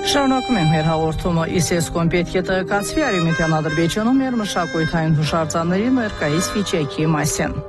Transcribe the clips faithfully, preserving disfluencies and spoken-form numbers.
Շարունակում ենք մեր հաղորդումը ISESCO-ն պետք է տեղեկացվի Արևմտյան Ադրբեջանում մեր մշակութային հուշարձանների ներկայիս վիճակի մասին։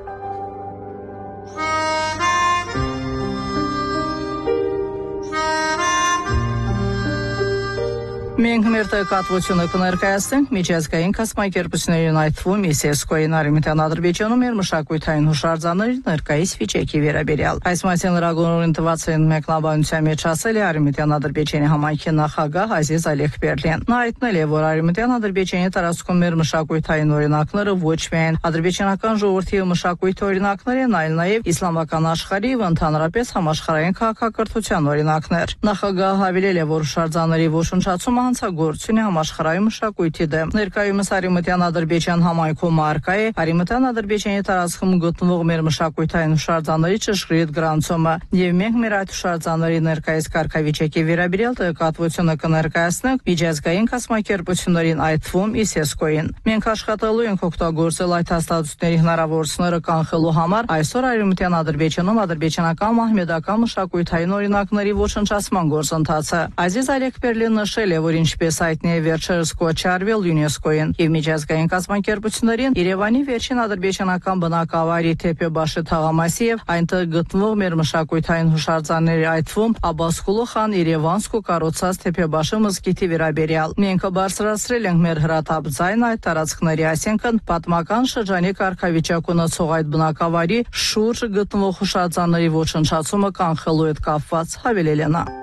Մենք մեր տեղեկատվությունը կներկայացնենք միջազգային կազմակերպություններին, այդ թվում ISESCO-ին Արևմտյան Ադրբեջանում մեր մշակութային հուշարձանների ներկայիս վիճակի վերաբերյալ։ Այս մասին լրագրողին տված են մեկնաբանության մեջ ասել է Արևմտյան Ադրբեջանի համայնքի նախագահ Ազիզ Ալիքբերլին։ Նա հայտնել է, որ Արևմտյան Ադրբեջանի տարածքում մեր մշակութային օրինակները ոչ միայն ադրբեջանական ժողովրդի մշակույթի օրինակներ են, այլ նաև իսլամական աշխարհի ու ընդհանրապես համաշխարհային քաղաքակրթության օրինակներ։ Նախագահը հավելել է, որ հուշարձանների ոչնչացումը հանցագործություն է համաշխարհային մշակույթի դեմ։ Ներկայումս Արևմտյան Ադրբեջան համայնքում առկա է Արևմտյան Ադրբեջանի տարածքում գտնվող մեր մշակութային հուշարձանների ճշգրիտ գրանցումը, եւ մենք մեր այդ հուշարձանների ներկայիս կարգավիճակի վերաբերյալ տեղեկատվությունը կներկայացնենք միջազգային կազմակերպություններին, այդ թվում ISESCO-ին։ Մենք աշխատելու ենք օգտագործել այդ հաստատությունների հնարավորությունները կանխելու համար այսօր Արևմտյան Ադրբեջանում ադրբեջանական մահմեդական մշակութային օրինակների ոչնչացման գործընթացը։ Ազիզ Ալիքբերլին նշել է, որ ինչպես հայտնի է վերջերս կոչ արվել ՅՈՒՆԵՍԿՕ-ին եւ միջազգային կազմակերպություններին Երևանի վերջին ադրբեջանական բնակավայրի Թեփեբաշի թաղամասի եւ այնտեղ գտնվող մեր մշակութային հուշարձանների, այդ թվում Աբբասխուլու խան Երևանսկու կառուցած Թեփեբաշի մզկիթի վերաբերյալ։ Մենք բարձրացրել ենք մեր հրատապ ձայնը այդ տարածքների, այսինքն պատմական շրջանի կարգավիճակ ունեցող այդ բնակավայրի շուրջ գտնվող հուշարձանների ոչնչացումը կանխելու հետ կապված, հավելել է նա։